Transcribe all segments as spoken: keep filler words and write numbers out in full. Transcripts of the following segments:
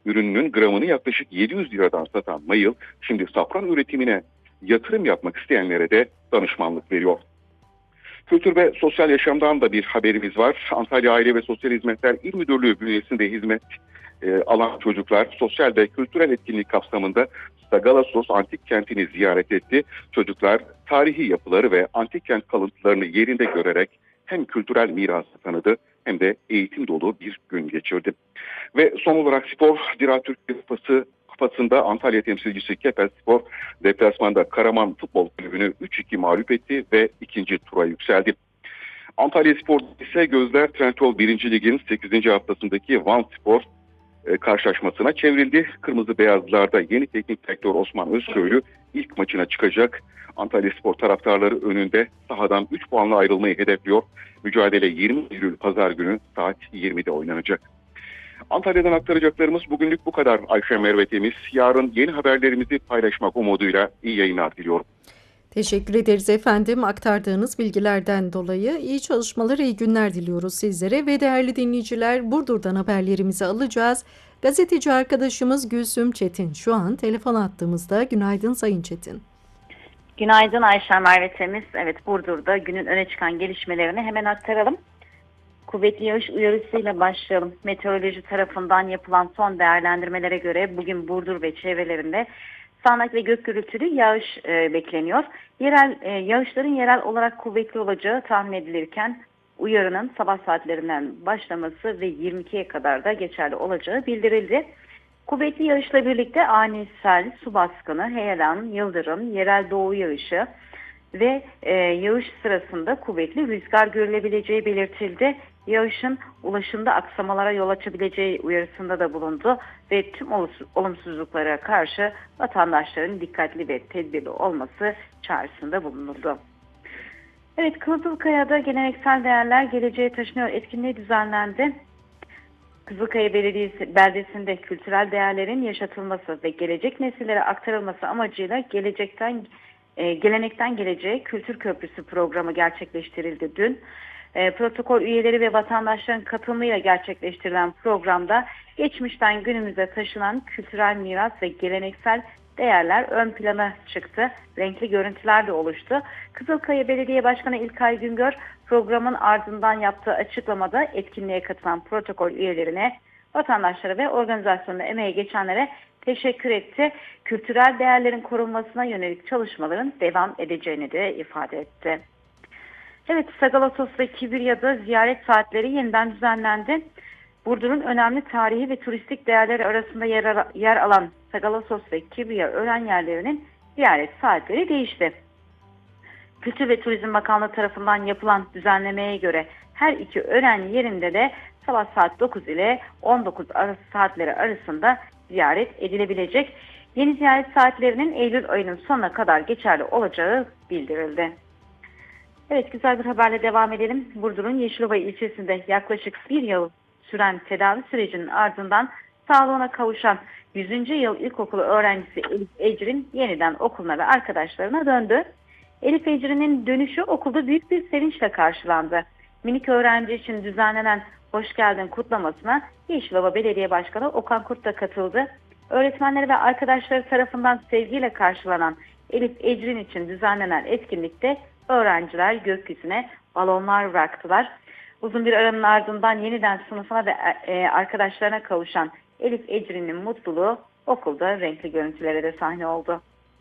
ürününün gramını yaklaşık yedi yüz liradan satan Mayıl, şimdi safran üretimine yatırım yapmak isteyenlere de danışmanlık veriyor. Kültür ve sosyal yaşamdan da bir haberimiz var. Antalya Aile ve Sosyal Hizmetler İl Müdürlüğü bünyesinde hizmet e, alan çocuklar sosyal ve kültürel etkinlik kapsamında Sagalassos Antik Kenti'ni ziyaret etti. Çocuklar tarihi yapıları ve antik kent kalıntılarını yerinde görerek hem kültürel mirası tanıdı hem de eğitim dolu bir gün geçirdi. Ve son olarak spor, Zira Türkiye Kupası Kupası'nda Antalya temsilcisi Kepez Spor deplasmanda Karaman Futbol Kulübü'nü üç iki mağlup etti ve ikinci tura yükseldi. Antalya Spor ise gözler Trendyol birinci Lig'in sekizinci haftasındaki Van Spor e, karşılaşmasına çevrildi. Kırmızı Beyazlılar'da yeni teknik direktör Osman Özköylü ilk maçına çıkacak. Antalya Spor taraftarları önünde sahadan üç puanla ayrılmayı hedefliyor. Mücadele yirmi Eylül Pazar günü saat yirmide oynanacak. Antalya'dan aktaracaklarımız bugünlük bu kadar Ayşe Merve Temiz. Yarın yeni haberlerimizi paylaşmak umuduyla iyi yayınlar diliyorum. Teşekkür ederiz efendim aktardığınız bilgilerden dolayı. İyi çalışmalar, iyi günler diliyoruz sizlere ve değerli dinleyiciler, Burdur'dan haberlerimizi alacağız. Gazeteci arkadaşımız Gülsüm Çetin şu an telefon attığımızda. Günaydın Sayın Çetin. Günaydın Ayşe Merve Temiz. Evet, Burdur'da günün öne çıkan gelişmelerini hemen aktaralım. Kuvvetli yağış uyarısıyla başlayalım. Meteoroloji tarafından yapılan son değerlendirmelere göre bugün Burdur ve çevrelerinde sağanak ve gök gürültülü yağış e, bekleniyor. Yerel e, yağışların yerel olarak kuvvetli olacağı tahmin edilirken uyarının sabah saatlerinden başlaması ve yirmi ikiye kadar da geçerli olacağı bildirildi. Kuvvetli yağışla birlikte ani sel, su baskını, heyelan, yıldırım, yerel doğu yağışı ve e, yağış sırasında kuvvetli rüzgar görülebileceği belirtildi. Yağışın ulaşımda aksamalara yol açabileceği uyarısında da bulundu ve tüm olumsuzluklara karşı vatandaşların dikkatli ve tedbirli olması çağrısında bulunuldu. Evet, Kızılkaya'da geleneksel değerler geleceğe taşınıyor etkinliği düzenlendi. Kızılkaya Belediyesi beldesinde kültürel değerlerin yaşatılması ve gelecek nesillere aktarılması amacıyla gelecekten e, gelenekten geleceğe kültür köprüsü programı gerçekleştirildi dün. E, protokol üyeleri ve vatandaşların katılımıyla gerçekleştirilen programda geçmişten günümüze taşınan kültürel miras ve geleneksel değerler ön plana çıktı. Renkli görüntüler de oluştu. Kızılkaya Belediye Başkanı İlkay Güngör programın ardından yaptığı açıklamada etkinliğe katılan protokol üyelerine, vatandaşlara ve organizasyonda emeği geçenlere teşekkür etti. Kültürel değerlerin korunmasına yönelik çalışmaların devam edeceğini de ifade etti. Evet, Sagalassos ve Kibirya'da ziyaret saatleri yeniden düzenlendi. Burdur'un önemli tarihi ve turistik değerleri arasında yer, yer alan Sagalassos ve Kibirya öğren yerlerinin ziyaret saatleri değişti. Kültür ve Turizm Bakanlığı tarafından yapılan düzenlemeye göre her iki öğren yerinde de sabah saat dokuz ile on dokuz arası saatleri arasında ziyaret edilebilecek. Yeni ziyaret saatlerinin Eylül ayının sonuna kadar geçerli olacağı bildirildi. Evet, güzel bir haberle devam edelim. Burdur'un Yeşilova ilçesinde yaklaşık bir yıl süren tedavi sürecinin ardından sağlığına kavuşan yüzüncü yıl ilkokulu öğrencisi Elif Ecrin yeniden okuluna ve arkadaşlarına döndü. Elif Ecrin'in dönüşü okulda büyük bir sevinçle karşılandı. Minik öğrenci için düzenlenen Hoş Geldin kutlamasına Yeşilova Belediye Başkanı Okan Kurt da katıldı. Öğretmenleri ve arkadaşları tarafından sevgiyle karşılanan Elif Ecrin için düzenlenen etkinlikte öğrenciler gökyüzüne balonlar bıraktılar. Uzun bir aranın ardından yeniden sınıfına ve arkadaşlarına kavuşan Elif Ecrin'in mutluluğu okulda renkli görüntülere de sahne oldu.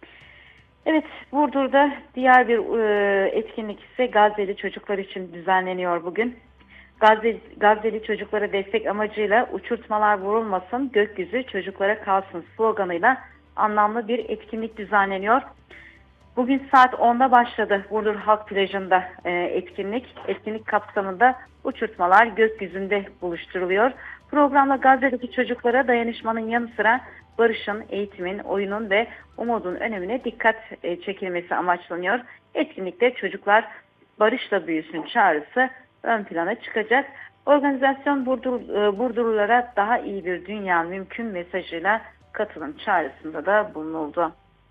Evet, Burdur'da diğer bir etkinlik ise Gazze'li çocuklar için düzenleniyor bugün. Gazze, Gazze'li çocuklara destek amacıyla uçurtmalar vurulmasın, gökyüzü çocuklara kalsın sloganıyla anlamlı bir etkinlik düzenleniyor. Bugün saat onda başladı Burdur Halk Plajı'nda e, etkinlik. Etkinlik kapsamında uçurtmalar gökyüzünde buluşturuluyor. Programla Gazze'deki çocuklara dayanışmanın yanı sıra barışın, eğitimin, oyunun ve umudun önemine dikkat e, çekilmesi amaçlanıyor. Etkinlikte çocuklar barışla büyüsün çağrısı ön plana çıkacak. Organizasyon Burdur, e, Burdurlulara daha iyi bir dünya mümkün mesajıyla katılım çağrısında da bulunuldu.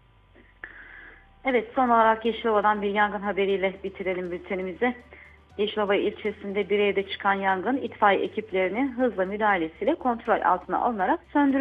Evet, son olarak Yeşilova'dan bir yangın haberiyle bitirelim bültenimizi. Yeşilova ilçesinde bir evde çıkan yangın itfaiye ekiplerinin hızla müdahalesiyle kontrol altına alınarak söndürüldü.